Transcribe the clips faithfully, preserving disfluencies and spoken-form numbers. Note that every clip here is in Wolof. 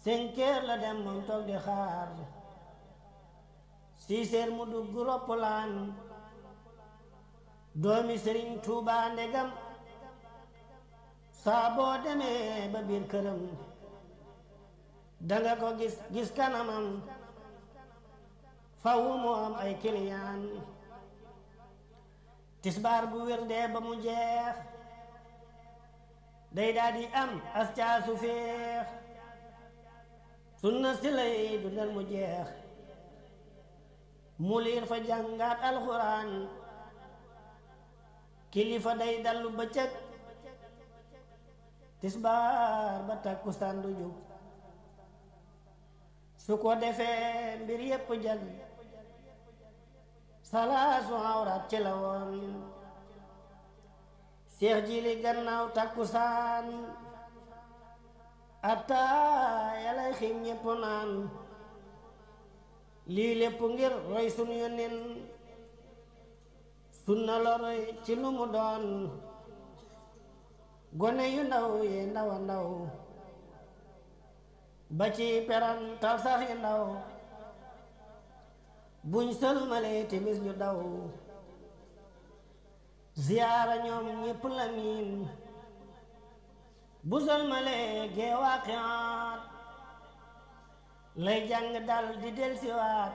cinq heures la dem moom toog di xaar six heures mu dugg roppalaan doomi Sëriñ Tuubaa ndegam saa boo demee ba biir këram danga ko gis gis kanamam fawu mu am ay kiliyaan tisbaar bu wér dee ba mu jeex day daldi am as caasu féex sunna si lay dundal mu jeex mu liir fa jàngaat alxuraan kilifa day dallu bëccëg tisbaar ba takkusaan du jug su ko defee mbir yépp jag salaasu awraat ci la woon seex jili gannaaw takkusaan attaaya lay xiim ñépp naan lii lépp ngir roy sunu yónneen sunna la roy ci lu mu doon gone yu ndaw yi ndaw a ndaw ba ci perantal sax yu ndaw buñ sëlmalee timis ñu daw ziyaara ñoom ñépp la miin bu sëlmalee gee waaqiaat lay jàng dal di del siwaat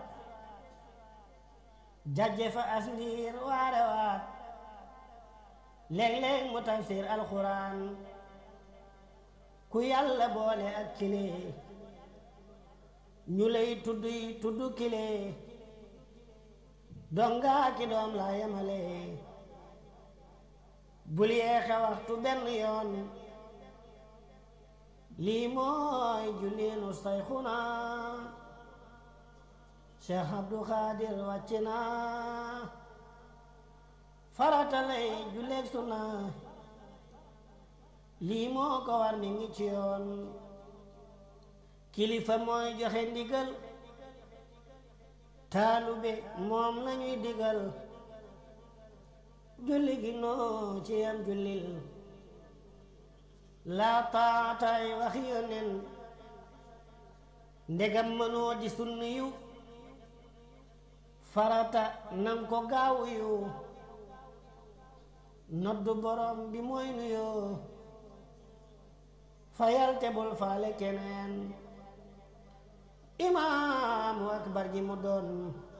jajje fa as ndiir waare waat léeg-léeg mu tafsir alxuraan ku yàlla boole ak kile ñu lay tudd yi tudd kile dongaa ki doom laa yemale bul yeexe waxtu benn yoon lii mooy julliinu sayxuna Cheikh Abdou Khadir wàcc na farata lay julleeg sunna lii moo ko war mi ngi ci yoon kilifa mooy joxe ndigal taalube moom lañuy digal julli gi noo ci yam jullil laa taatay wax yónneen ndegam mënoo di sunni yu farata nang ko gaawu yu noddu borom bi mooy nuyoo fayal te bul faale keneen imaamu akbar ji mu doon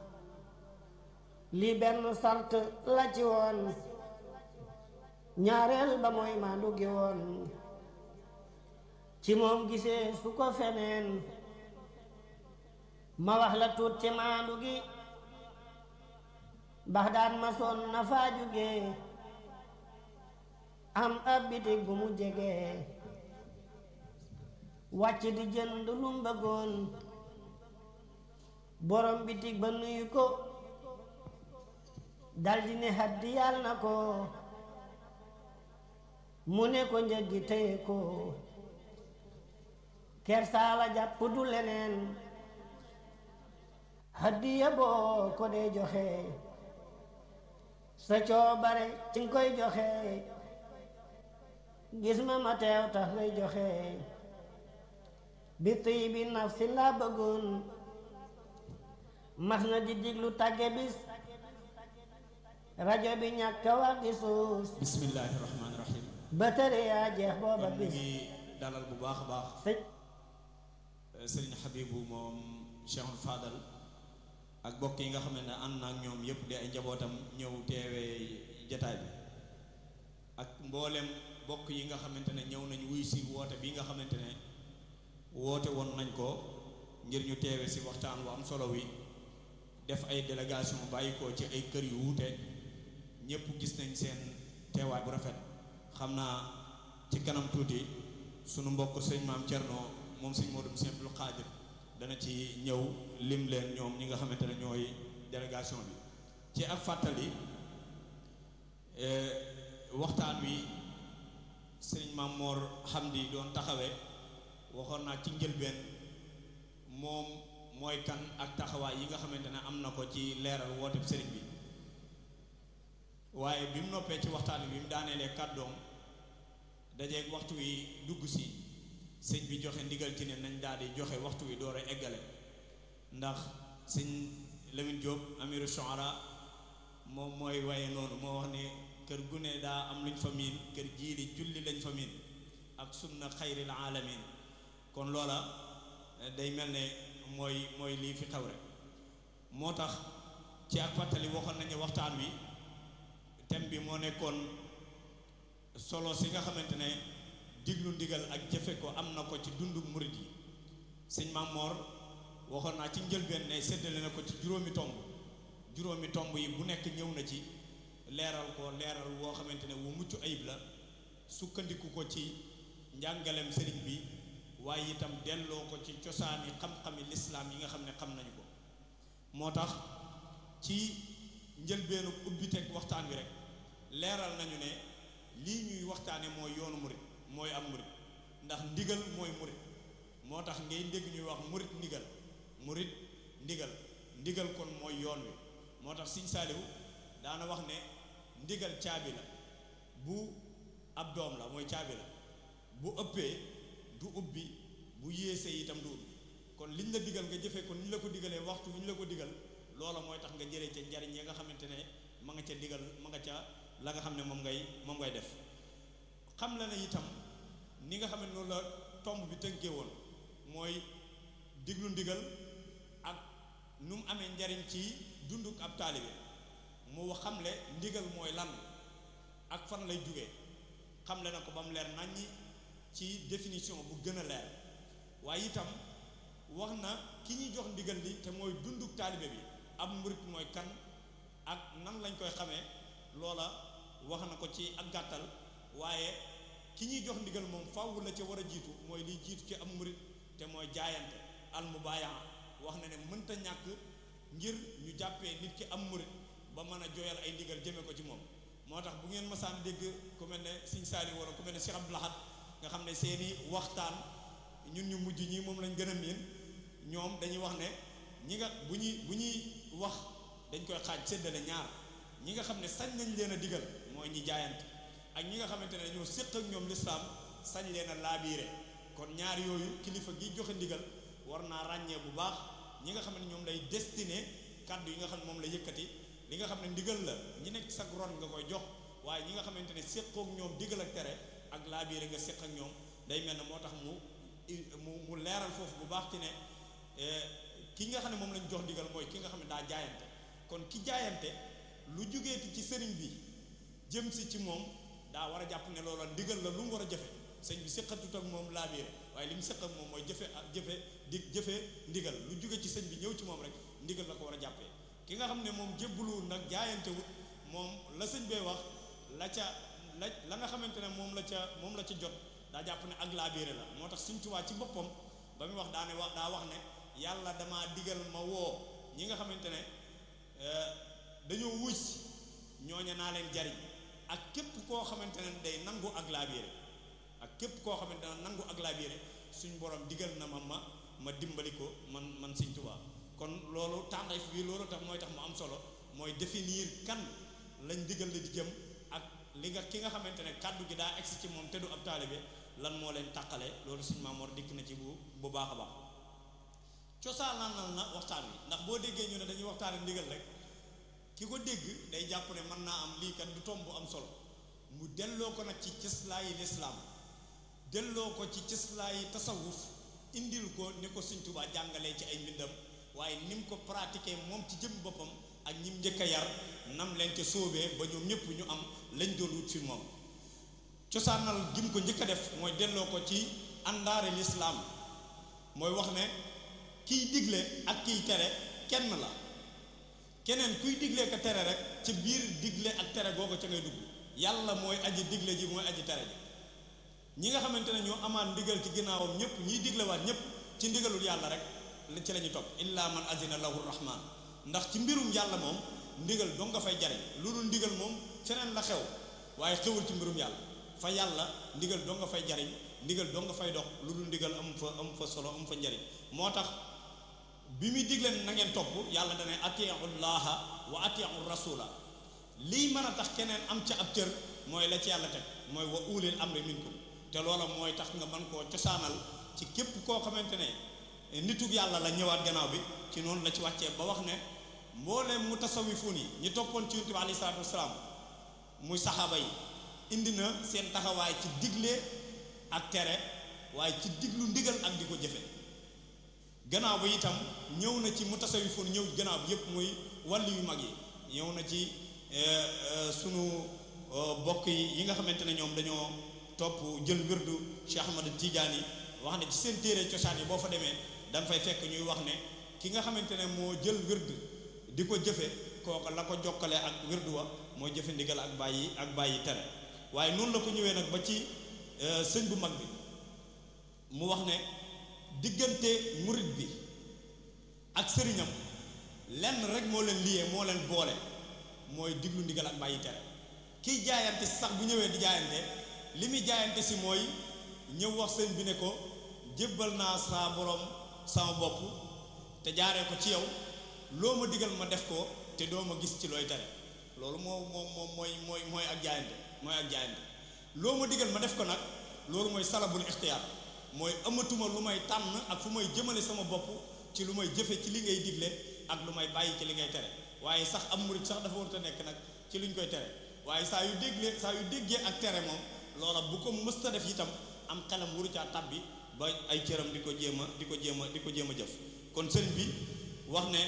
li benn sart la ci woon ñaareel ba mooy maandu gi woon ci moom gisee su ko feneen ma wax la tuut ci maandu gi Baxdaan ma soon na faa jóge am ab bitig bu mu jege wàcc di jënd lu mu bëggoon borom bitig ba nuyu ko daldi ne haddi yàlla na ko mu ne ko njëg gi téye ko kersaala jàpp du leneen haddiya boo ko dee joxe sa coobare ci nga koy joxe gis ma ma teew tax lay joxe bi tëy bi nafsi laa bëggoon mas na di diglu tàgge bis rajo bi ñàkk a wax di suus bismillahi rahmaani rahim ba tëre yaa jeex booba bis ngi dalal bu baax a baax sëñ sëriñ Habibu moom Cheikhul Fadal ak bokk yi nga xam ne ànd na ak ñoom yëpp di ay njabootam ñëw teewee jataay bi ak mboolem bokk yi nga xamante ne ñëw nañ wuy si woote bi nga xamante ne woote woon nañ ko ngir ñu teewe si waxtaan wu am solo wi def ay délégation bàyyi ko ci ay kër yu wuute ñëpp gis nañ seen teewaay bu rafet xam naa ci kanam tuuti sunu mbokk sëñ maam Thierno moom sëñ Modou Simple Khadir dana ci ñëw lim leen ñoom ñi nga xamante ne ñooy délégation bi ci ak fàttali waxtaan wi sëñ Maam Mor Hamdi doon taxawee waxoon naa ci njëlbeen moom mooy kan ak taxawaay yi nga xamante ne am na ko ci leeral woote sëriñ bi waaye bi mu noppee ci waxtaan wi bi mu daaneelee kàddoom dajeeg waxtu wi dugg si sëñ bi joxe ndigal ci ne nañ daal di joxe waxtu wi door a eggale ndax sëñ Lamine Diop amiru shuara moom mooy waaye noonu moo wax ne kër gu ne daa am luñ fa miin kër jiili julli lañ fa miin ak sunna xayril alamin kon loola day mel ne mooy mooy lii fi xew rek moo tax ci ak fàttali waxoon nañu waxtaan wi thème bi moo nekkoon solo si nga xamante ne diglu ndigal ak jëfe ko am na ko ci dundu murid yi sëñ Maam Moor waxoon naa ci njëlbeen ne séddale na ko ci juróomi tomb juróomi tomb yi bu nekk ñëw na ci leeral ko leeral woo xamante ne wu mucc ayib la sukkandiku ko ci njàngalem sëriñ bi waaye itam delloo ko ci cosaani xam-xami lislaam yi nga xam ne xam nañu ko moo tax ci njëlbeenu ubbiteeg waxtaan wi rek leeral nañu ne lii ñuy waxtaane mooy yoonu murit mooy am murit ndax ndigal mooy murit moo tax ngay dégg ñuy wax murit ndigal murit ndigal ndigal kon mooy yoon wi moo tax Sëñ Saaliw daana wax ne ndigal caabi la bu ab doom la mooy caabi la bu ëppee du ubbi bu yéesee itam du ubbi kon liñ la digal nga jëfee ko niñ la ko digalee waxtu wi ñu la ko digal loola mooy tax nga jëlee ca njariñ ya nga xamante ne ma nga ca digal ma nga ca la nga xam ne moom ngay moom ngay def xam la ne itam ni nga xam ne noonu la tomb bi tënkee woon mooy diglu ndigal ak nu mu amee njariñ ci dunduk ab taalibe mu xamle ndigal mooy lan ak fan lay jugee xamle na ko ba mu leer naññi ci définition bu gën a leer waaye itam wax na ki ñuy jox ndigal li te mooy dunduk taalibe bi ab murit mooy kan ak nan lañ koy xamee loola wax na ko ci ak gàttal waaye ki ñuy jox ndigal moom faaw la ca war a jiitu mooy liy jiitu ci am murit te mooy jaayante al mubayaa wax na ne mënta ñàkk ngir ñu jàppee nit ki am murit ba mën a jooyal ay ndigal jëme ko ci moom moo tax bu ngeen masaan dégg ku mel ne Sëñ Saaliw wala ku mel ne Cheikh Abdou Lahad nga xam ne seeni waxtaan ñun ñu mujj ñi moom lañ gën a miin ñoom dañuy wax ne ñi nga bu ñuy bu ñuy wax dañ koy xaaj séddale ñaar ñi nga xam ne sañ nañ leen a digal mooy ñi jaayante ak ñi nga xamante ne ñoo séq ak ñoom lislaam sañ leen a laabiire kon ñaar yooyu kilifa gi joxe ndigal war naa ràññee bu baax ñi nga xam ne ñoom lay destiné kàddu yi nga xam ne moom la yëkkati li nga xam ne ndigal la ñi nekk sa ron nga koy jox waaye ñi nga xamante ne séqook ñoom digal ak tere ak laabiire nga séq ak ñoom day mel ne moo tax mu mu mu leeral foofu bu baax ci ne ki nga xam ne moom lañ jox ndigal mooy ki nga xam ne daa jaayante kon ki jaayante lu jógeeti ci sëriñ bi jëm si ci moom daa war a jàpp ne loola ndigal la lu mu war a jëfe sëñ bi séqatut ak moom laabiire waaye li mu séq ak moom mooy jëfe ak jëfe di jëfe ndigal lu jóge ci sëñ bi ñëw ci moom rek ndigal la ko war a jàppee ki nga xam ne moom jébbaluwul nag jaayante wut moom la sëñ bee wax la ca la la nga xamante ne moom la ca moom la ca jot daa jàpp ne ak laabiire la moo tax Sëñ Tuubaa ci boppam ba muy wax daane wax daa wax ne yàlla damaa digal ma woo ñi nga xamante ne dañoo wuy si ñooña naa leen jariñ ak képp koo xamante ne day nangu ak laabiire ak képp koo xamante ne nangu ak laabiire suñ borom digal na ma ma ma dimbali ko man man Sëñ Tuubaa kon loolu tànneef bi loolu tax mooy tax mu am solo mooy définir kan lañ digal la di jëm ak li nga ki nga xamante ne kàddu gi daa egsi ci moom te du ab taalibe lan moo leen tàqale loolu Sëñ Maam Mor dikk na ci bu bu baax a baax cosaanal na waxtaan wi ndax boo déggee ñu ne dañuy waxtaane ndigal rek ki ko dégg day jàpp ne mën naa am lii kat du tomb bu am solo mu delloo ko nag ci cëslaayi lislaam delloo ko ci cëslaayi tasawuf indil ko ni ko Sëñ Tuubaa jàngalee ci ay mbindam waaye ni mu ko pratiqué moom ci jëm boppam ak ñim njëkk a yar nam leen ca sóobee ba ñoom ñëpp ñu am lañ doon wut fi moom cosaanal gim ko njëkk a def mooy delloo ko ci àndaare lislaam mooy wax ne kiy digle ak kiy tere kenn la keneen kuy digle ka tere rek ci biir digle ak tere googu ca ngay dugg yàlla mooy aji digle ji mooy aji tere ji ñi nga xamante ne ñoo amaan ndigal ci ginnaawam ñëpp ñiy diglewaat ñëpp ci ndigalul yàlla rek ci la ñu topp illa man azina lahu rahman ndax ci mbirum yàlla moom ndigal doo nga fay jariñ lu dul ndigal moom feneen la xew waaye xewul ci mbirum yàlla fa yàlla ndigal doo nga fay jariñ ndigal doo nga fay dox lu dul ndigal am fa am fa solo am fa njariñ moo tax bi muy digle na ngeen topp yàlla dana atiu llaha wa atiu rasula lii mën a tax keneen am ca ab cër mooy la ci yàlla teg mooy wa ulil amri minkum te loola mooy tax nga mën koo cosaanal ci képp koo xamante ne nitug yàlla la ñëwaat gannaaw bi. ci noonu la ci wàccee ba wax ne mbooleem mu tasawifun yi ñi toppoon ci yonent bi alayhi salaatu wasalaam muy saxaaba yi indi na seen taxawaay ci digle ak tere waaye ci diglu ndigal ak di ko jëfe gannaaw ba itam ñëw na ci mu tasawifun ñëw gannaaw bi yépp muy wàllu yu mag yi ñëw na ci sunu bokk yi yi nga xamante ne ñoom dañoo topp jël wirdu Cheikh Ahmad Tidiane wax ne ci seen téere cosaan yi boo fa demee da nga fay fekk ñuy wax ne ki nga xamante ne moo jël wird di ko jëfe kooka la ko jokkale ak wird wa mooy jëfe ndigal ak bàyyi ak bàyyi tere waaye noonu la ko ñëwee nag ba ci sëñ bu mag bi mu wax ne diggante murit bi ak sëriñam lenn rek moo leen liyee moo leen boole mooy diglu ndigal ak bàyyi tere kiy jaayante si sax bu ñëwee di jaayante li muy jaayante si mooy ñëw wax sëñ bi ne ko jébbal naa saa borom sama bopp te jaaree ko ci yow loo ma digal ma def ko te doo ma gis ci looy tere loolu moo moom moom mooy mooy mooy ak jaayante mooy ak jaayante loo ma digal ma def ko nag loolu mooy salabul ixtiyaar mooy amatuma lu may tànn ak fu may jëmale sama bopp ci lu may jëfe ci li ngay digle ak lu may bàyyi ci li ngay tere waaye sax am murit sax dafa warut a nekk nag ci luñ koy tere waaye saa yu dégle saa yu déggee ak tere moom loola bu ko mësta def itam am xelam waru caa tabbi ba ay cëram di ko jéem a di ko jéem a di ko jéem a jëf kon sëriñ bi wax ne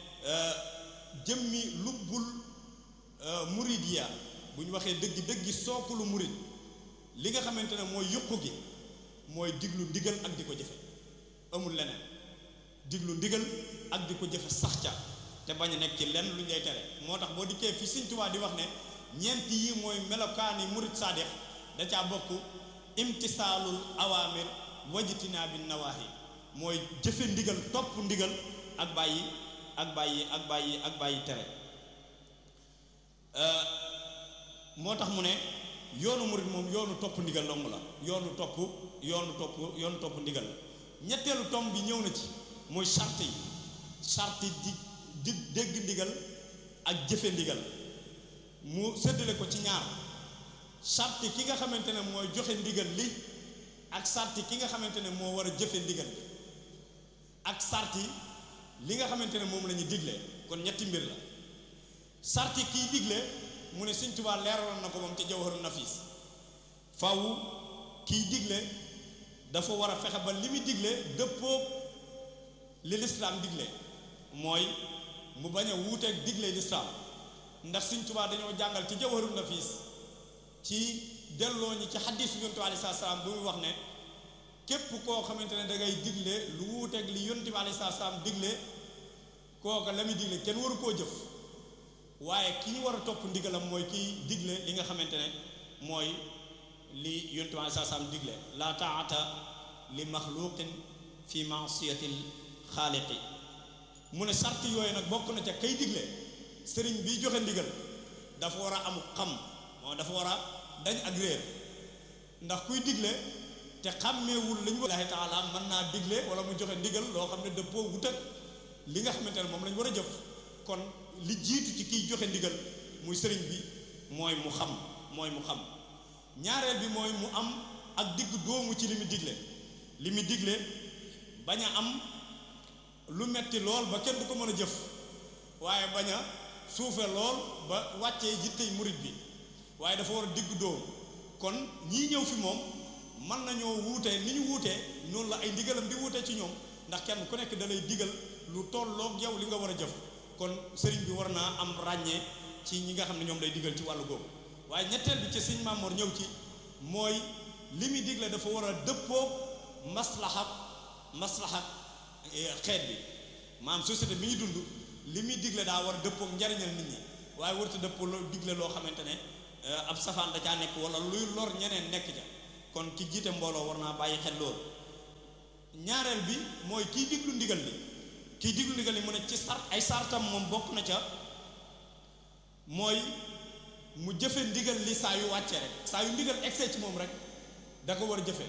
jëmmi lubbul muridiya bu ñu waxee dëgg dëggi sookulu murid li nga xamante ne mooy yuqu gi mooy diglu ndigal ak di ko jëfe amul leneen diglu ndigal ak di ko jëfe sax ca te bañ a nekk ci lenn lu ñu lay tere moo tax boo dikkee fi Sëriñ Tuubaa di wax ne ñeenti yi mooy melokaani murid saadix da caa bokk imtisaalul awaamir wajtinaabi nawaahi mooy jëfe ndigal topp ndigal ak bàyyi ak bàyyi ak bàyyi ak bàyyi tere moo tax mu ne yoonu murid moom yoonu topp ndigal longu la yoonu topp yoonu topp yoonu topp ndigal la ñetteelu tomb bi ñëw na ci mooy charte yi charte di di dégg ndigal ak jëfe ndigal mu séddale ko ci ñaar charte ki nga xamante ne mooy joxe ndigal li ak charte ki nga xamante ne moo war a jëfe ndigal li ak charte li nga xamante ne moom la ñu digle kon ñetti mbir la charte kiy digle mu ne Sëriñ Tuubaa leeraloon na ko moom ci Jawharu Nafiis faw kiy digle dafa war a fexe ba li muy digle dëppoo li lislaam digle mooy mu bañ a wuuteeg digle lislaam ndax Sëriñ Tuubaa dañoo jàngal ci Jawharu Nafiis ci delloo ñi ci xaddiisu Yonent bi alayhi salaam bu muy wax ne képp koo xamante ne da ngay digle lu wuuteeg li Yonent bi alayhi salaam digle kooka la muy digle kenn waru koo jëf waaye ki ñu war a topp ndigalam mooy kiy digle li nga xamante ne mooy li Yonent bi alayhi salaam digle laa taata li maxluqin fi maasiyatil xaaliqi mu ne sart yooyu nag bokk na ca kay digle sëriñ bi joxe ndigal dafa war a am xam moo dafa war a dañ ak réer ndax kuy digle te xàmmeewul lañ wallaahi taala mën naa digle wala mu joxe ndigal loo xam ne dëppoo wut ak li nga xamante ne moom lañ war a jëf kon li jiitu ci kiy joxe ndigal muy sëriñ bi mooy mu xam mooy mu xam ñaareel bi mooy mu am ak digg doomu ci li mu digle li mu digle bañ a am lu metti lool ba kenn du ko mën a jëf waaye bañ a suufe lool ba wàccee jittey murit bi waaye dafa war a digg dóom kon ñii ñëw fi moom mën nañoo wuutee ni ñu wuutee noonu la ay ndigalam di wuutee ci ñoom ndax kenn ku nekk da lay digal lu tolloog yow li nga war a jëf kon sëriñ bi war naa am ràññee ci ñi nga xam ne ñoom lay digal ci wàllu googu waaye ñetteel bi ci sëñ Maamoor ñëw ci mooy li muy digle dafa war a dëppoo maslaha maslaha xeet bi maanaam société bi ñu dund li muy digle daa war a dëppoo njariñal nit ñi waaye warta dëppoo loo digle loo xamante ne ab safaan da caa nekk wala luy lor ñeneen nekk ja kon ki jiite mbooloo war naa bàyyi xel loolu ñaareel bi mooy kiy diglu ndigal li kiy diglu ndigal li mu ne ci sart ay sartam moom bokk na ca mooy mu jëfe ndigal li saa yu wàcce rek saa yu ndigal egsee ci moom rek da ko war a jëfe